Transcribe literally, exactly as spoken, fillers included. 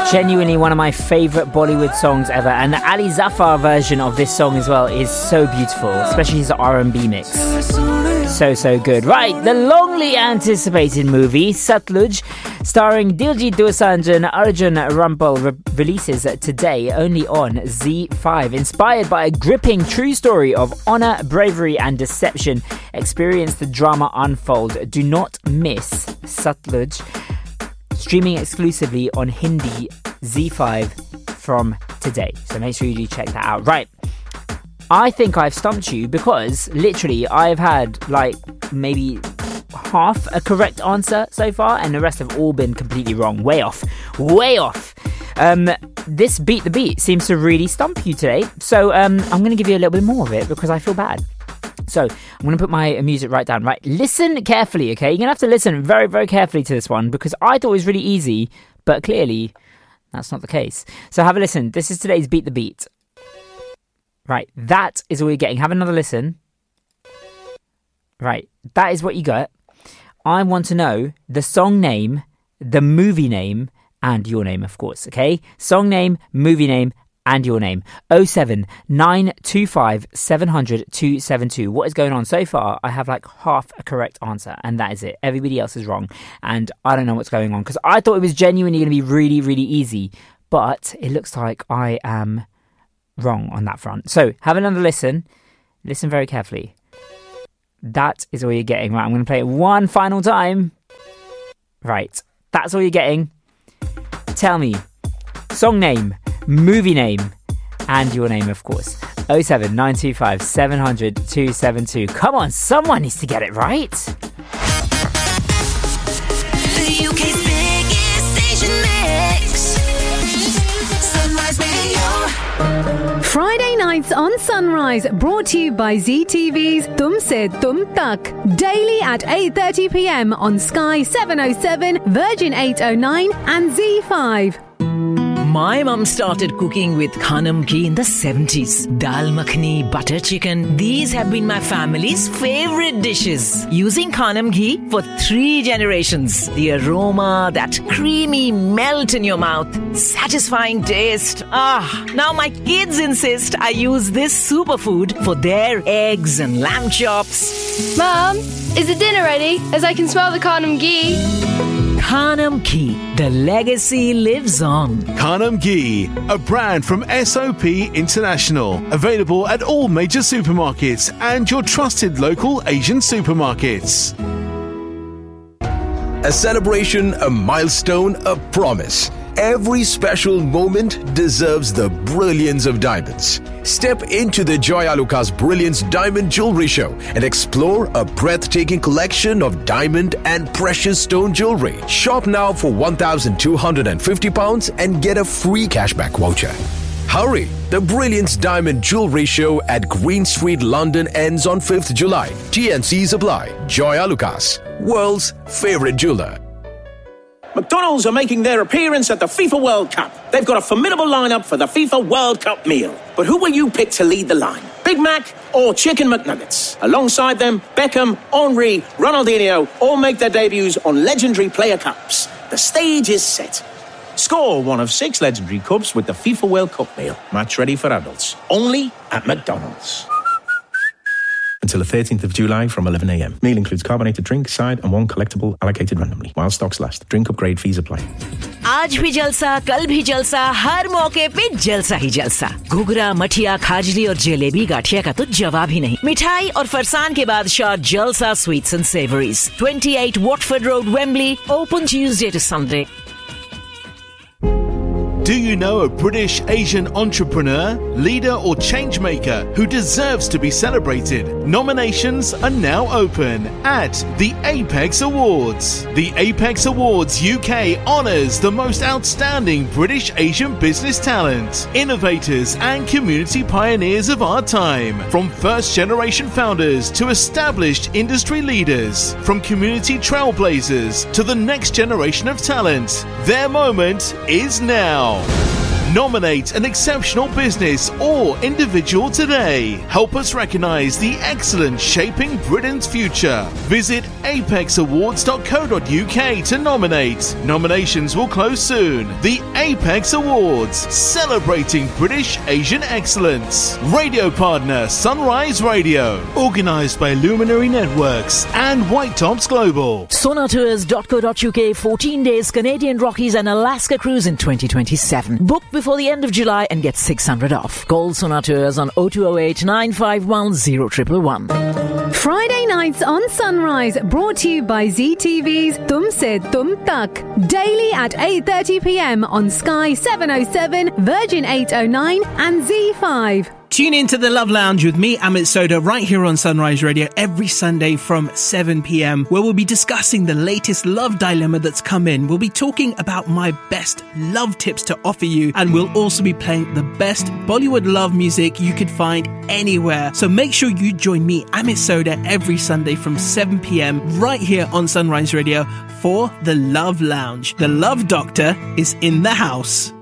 Genuinely one of my favourite Bollywood songs ever, and the Ali Zafar version of this song as well is so beautiful, especially his R and B mix. So, so good. Right, the longly anticipated movie, Satluj, starring Diljit Dosanjh and Arjun Rampal, re- releases today only on Z five. Inspired by a gripping true story of honour, bravery and deception, experience the drama unfold. Do not miss Satluj. Streaming exclusively on Hindi Z five from today. So make sure you do check that out. Right. I think I've stumped you because literally I've had like maybe half a correct answer so far and the rest have all been completely wrong. Way off. Way off. Um, this Beat the Beat seems to really stump you today. So um, I'm going to give you a little bit more of it because I feel bad. So, I'm going to put my music right down. Right, listen carefully, okay? You're going to have to listen very, very carefully to this one because I thought it was really easy, but clearly that's not the case. So, have a listen. This is today's Beat the Beat. Right, that is all you're getting. Have another listen. Right, that is what you got. I want to know the song name, the movie name, and your name, of course, okay? Song name, movie name, and your name. oh seven nine two five seven hundred two seven two. What is going on so far? I have like half a correct answer and that is it. Everybody else is wrong and I don't know what's going on because I thought it was genuinely going to be really, really easy, but it looks like I am wrong on that front. So have another listen. Listen very carefully. That is all you're getting. Right, I'm going to play it one final time. Right, that's all you're getting. Tell me, song name, movie name, and your name, of course. oh seven nine two five seven hundred two seven two. Come on, someone needs to get it right. The U K's biggest station mix. Sunrise Radio. Friday nights on Sunrise, brought to you by Z T V's Tum Se Tum Tak. Daily at eight thirty p.m. on Sky seven oh seven, Virgin eight oh nine and Z five. My mum started cooking with Khanam ghee in the seventies. Dal makhani, butter chicken, these have been my family's favorite dishes. Using Khanam ghee for three generations. The aroma, that creamy melt in your mouth, satisfying taste. Ah, now my kids insist I use this superfood for their eggs and lamb chops. Mum, is the dinner ready? As I can smell the Khanam ghee. Khanam ghee, the legacy lives on. Khanam ghee, a brand from S O P International. Available at all major supermarkets and your trusted local Asian supermarkets. A celebration, a milestone, a promise. Every special moment deserves the brilliance of diamonds. Step into the Joyalukas Brilliance Diamond Jewelry Show and explore a breathtaking collection of diamond and precious stone jewelry. Shop now for one thousand two hundred fifty pounds and get a free cashback voucher. Hurry! The Brilliance Diamond Jewelry Show at Green Street, London ends on fifth of July. T and Cs apply. Joyalukas, world's favorite jeweler. McDonald's are making their appearance at the FIFA World Cup. They've got a formidable lineup for the FIFA World Cup meal. But who will you pick to lead the line? Big Mac or Chicken McNuggets? Alongside them, Beckham, Henry, Ronaldinho all make their debuts on legendary player cups. The stage is set. Score one of six legendary cups with the FIFA World Cup meal. Match ready for adults. Only at McDonald's. Until the thirteenth of July from eleven a.m. Meal includes carbonated drink, side and one collectible allocated randomly. While stocks last. Drink upgrade fees apply. आज भी जलसा, कल भी जलसा, हर मौके पे जलसा ही जलसा. घुघरा, मठिया, खाजली और जलेबी गाठिया का तो जवाब ही नहीं. मिठाई और फरसान के बादशाह जलसा sweets and savouries. twenty-eight Watford Road, Wembley. Open Tuesday to Sunday. Do you know a British Asian entrepreneur, leader or change maker who deserves to be celebrated? Nominations are now open at the Apex Awards. The Apex Awards U K honours the most outstanding British Asian business talent, innovators and community pioneers of our time. From first generation founders to established industry leaders, from community trailblazers to the next generation of talent. Their moment is now. Nominate an exceptional business or individual today. Help us recognise the excellence shaping Britain's future. Visit apex awards dot co dot uk to nominate. Nominations will close soon. The Apex Awards, celebrating British Asian excellence. Radio partner Sunrise Radio, organised by Luminary Networks and White Tops Global. Sonatours dot co dot uk, fourteen days Canadian Rockies and Alaska cruise in twenty twenty-seven. Book before the end of July and get six hundred off. Call Sonatours on oh two oh eight, nine five one, oh one one one. Friday nights on Sunrise, brought to you by Z T V's Tum Se Tum Tak. Daily at eight thirty p.m. on Sky seven oh seven, Virgin eight oh nine and Z five. Tune in to the Love Lounge with me, Amit Soda, right here on Sunrise Radio every Sunday from seven p.m, where we'll be discussing the latest love dilemma that's come in. We'll be talking about my best love tips to offer you, and we'll also be playing the best Bollywood love music you could find anywhere. So make sure you join me, Amit Soda, every Sunday from seven p.m, right here on Sunrise Radio for the Love Lounge. The Love Doctor is in the house.